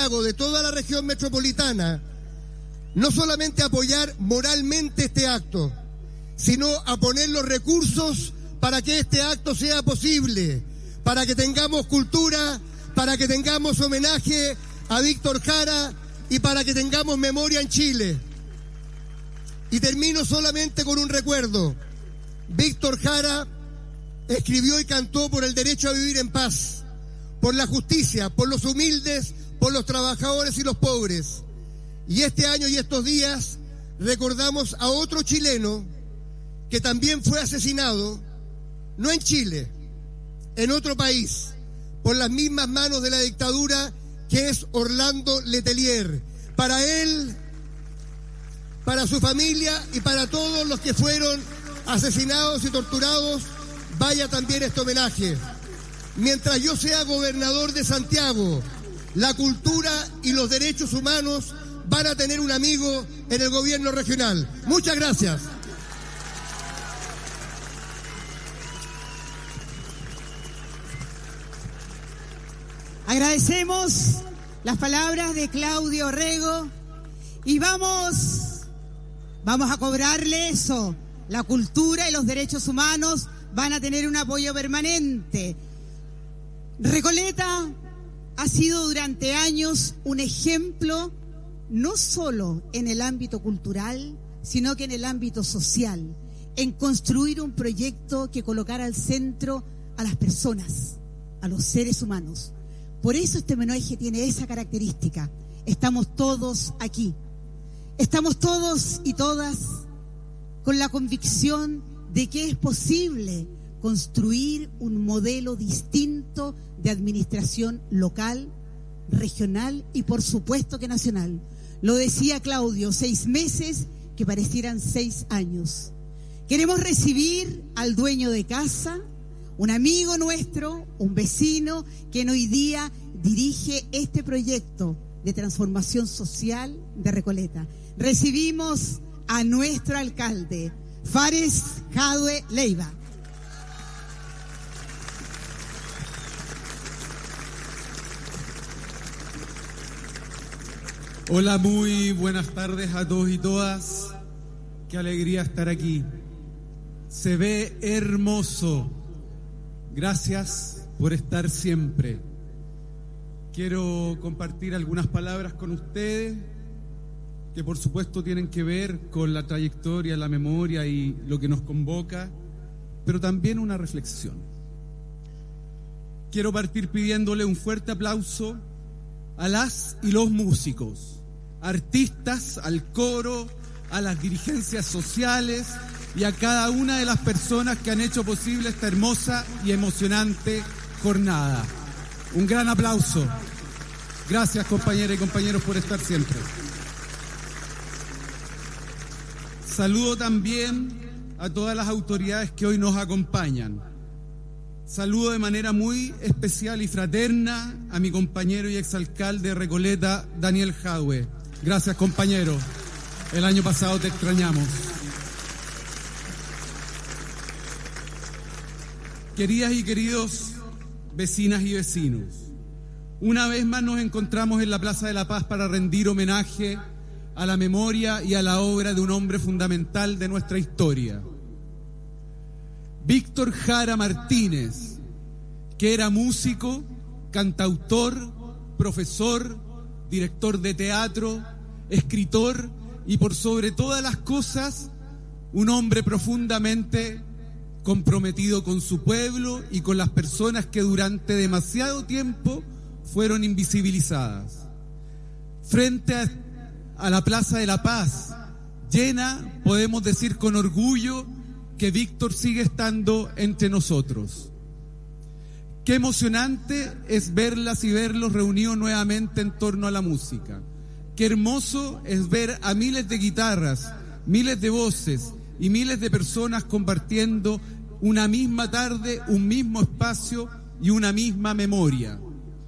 Santiago, de toda la región metropolitana, no solamente apoyar moralmente este acto, sino a poner los recursos para que este acto sea posible, para que tengamos cultura, para que tengamos homenaje a Víctor Jara y para que tengamos memoria en Chile. Y termino solamente con un recuerdo. Víctor Jara escribió y cantó por el derecho a vivir en paz, por la justicia, por los humildes, por los trabajadores y los pobres. Y este año y estos días recordamos a otro chileno que también fue asesinado, no en Chile, en otro país, por las mismas manos de la dictadura, que es Orlando Letelier. Para él, para su familia y para todos los que fueron asesinados y torturados, vaya también este homenaje. Mientras yo sea gobernador de Santiago, la cultura y los derechos humanos van a tener un amigo en el gobierno regional. Muchas gracias. Agradecemos las palabras de Claudio Rego y vamos a cobrarle eso. La cultura y los derechos humanos van a tener un apoyo permanente. Recoleta ha sido durante años un ejemplo, no solo en el ámbito cultural, sino que en el ámbito social, en construir un proyecto que colocara al centro a las personas, a los seres humanos. Por eso este homenaje tiene esa característica. Estamos todos aquí. Estamos todos y todas con la convicción de que es posible construir un modelo distinto de administración local, regional y por supuesto que nacional. Lo decía Claudio, 6 meses que parecieran 6 años. Queremos recibir al dueño de casa, un amigo nuestro, un vecino, que hoy día dirige este proyecto de transformación social de Recoleta. Recibimos a nuestro alcalde, Fares Jadwe Leiva. Hola, muy buenas tardes a todos y todas. Qué alegría estar aquí. Se ve hermoso. Gracias por estar siempre. Quiero compartir algunas palabras con ustedes que por supuesto tienen que ver con la trayectoria, la memoria y lo que nos convoca, pero también una reflexión. Quiero partir pidiéndole un fuerte aplauso a las y los músicos, artistas, al coro, a las dirigencias sociales y a cada una de las personas que han hecho posible esta hermosa y emocionante jornada. Un gran aplauso. Gracias, compañeras y compañeros, por estar siempre. Saludo también a todas las autoridades que hoy nos acompañan. Saludo de manera muy especial y fraterna a mi compañero y exalcalde de Recoleta, Daniel Jadwe. Gracias, compañero. El año pasado te extrañamos. Queridas y queridos vecinas y vecinos, una vez más nos encontramos en la Plaza de la Paz para rendir homenaje a la memoria y a la obra de un hombre fundamental de nuestra historia, Víctor Jara Martínez, que era músico, cantautor, profesor, director de teatro, escritor y por sobre todas las cosas, un hombre profundamente comprometido con su pueblo y con las personas que durante demasiado tiempo fueron invisibilizadas. Frente a la Plaza de la Paz, llena, podemos decir con orgullo que Víctor sigue estando entre nosotros. Qué emocionante es verlas y verlos reunidos nuevamente en torno a la música. Qué hermoso es ver a miles de guitarras, miles de voces y miles de personas compartiendo una misma tarde, un mismo espacio y una misma memoria.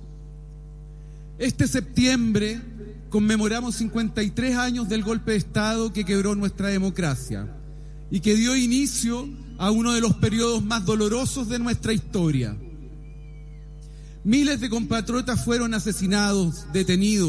Este septiembre conmemoramos 53 años del golpe de Estado que quebró nuestra democracia y que dio inicio a uno de los periodos más dolorosos de nuestra historia. Miles de compatriotas fueron asesinados, detenidos,